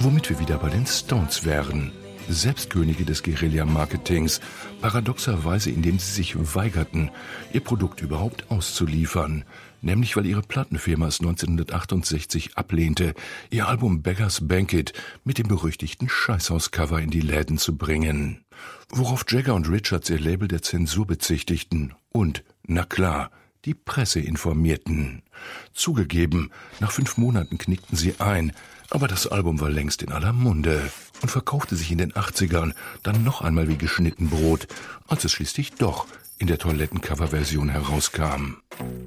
Womit wir wieder bei den Stones wären. Selbstkönige des Guerilla-Marketings, paradoxerweise indem sie sich weigerten, ihr Produkt überhaupt auszuliefern. Nämlich weil ihre Plattenfirma es 1968 ablehnte, ihr Album Beggars Banquet mit dem berüchtigten Scheißhauscover in die Läden zu bringen. Worauf Jagger und Richards ihr Label der Zensur bezichtigten und, na klar, die Presse informierten. Zugegeben, nach 5 Monaten knickten sie ein, aber das Album war längst in aller Munde und verkaufte sich in den 80ern dann noch einmal wie geschnitten Brot, als es schließlich doch in der Toilettencover-Version herauskam.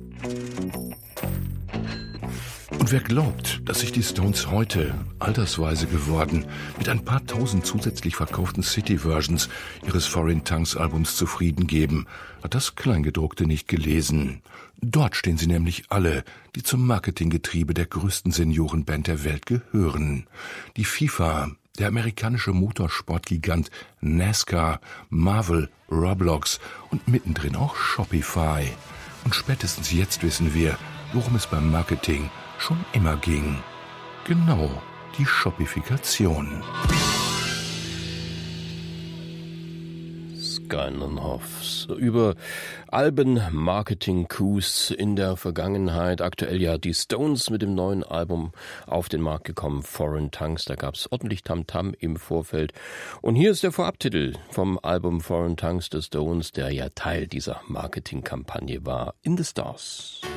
Und wer glaubt, dass sich die Stones heute, altersweise geworden, mit ein paar tausend zusätzlich verkauften City-Versions ihres Foreign Tongues-Albums zufrieden geben, hat das Kleingedruckte nicht gelesen. Dort stehen sie nämlich alle, die zum Marketinggetriebe der größten Seniorenband der Welt gehören. Die FIFA, der amerikanische Motorsportgigant NASCAR, Marvel, Roblox und mittendrin auch Shopify. Und spätestens jetzt wissen wir, worum es beim Marketing schon immer ging. Genau, die Shopifikation. Skynenhoffs über Alben-Marketing-Coups in der Vergangenheit. Aktuell ja die Stones mit dem neuen Album auf den Markt gekommen, Foreign Tongues. Da gab es ordentlich Tamtam im Vorfeld. Und hier ist der Vorabtitel vom Album Foreign Tongues der Stones, der ja Teil dieser Marketingkampagne war. In the Stars.